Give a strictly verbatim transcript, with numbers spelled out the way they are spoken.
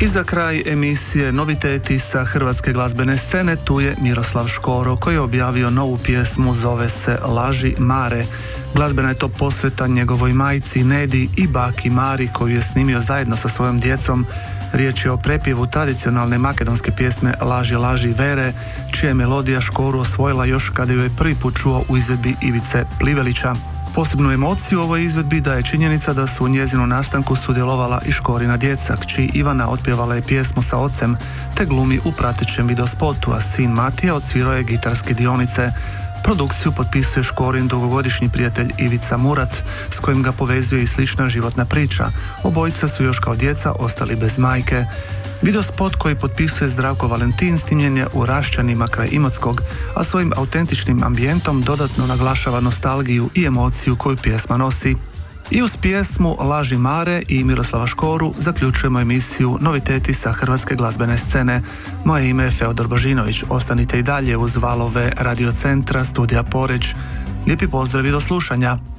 I za kraj emisije Noviteti sa hrvatske glazbene scene tu je Miroslav Škoro koji je objavio novu pjesmu, zove se Laži Mare. Glazbena je to posveta njegovoj majci Nedi i baki Mari koju je snimio zajedno sa svojom djecom. Riječ je o prepjevu tradicionalne makedonske pjesme Laži, laži Vere, čija je melodija Škoru osvojila još kada ju je prvi put čuo u izvedbi Ivice Plivelića. Posebnu emociju u ovoj izvedbi daje činjenica da su u njezinu nastanku sudjelovala i Škorina djeca. Kći Ivana otpjevala je pjesmu sa ocem te glumi u pratećem videospotu, a sin Matija odsvirao je gitarske dionice. Produkciju potpisuje Škorin dugogodišnji prijatelj Ivica Murat, s kojim ga povezuje i slična životna priča. Obojica su još kao djeca ostali bez majke. Videospot koji potpisuje Zdravko Valentin snimljen je u Rašćanima kraj Imotskog, a svojim autentičnim ambijentom dodatno naglašava nostalgiju i emociju koju pjesma nosi. I uz pjesmu Laži Mare i Miroslava Škoru zaključujemo emisiju Noviteti sa hrvatske glazbene scene. Moje ime je Feodor Božinović. Ostanite i dalje uz valove Radio Centra, studija Poreč. Lijepi pozdrav i do slušanja.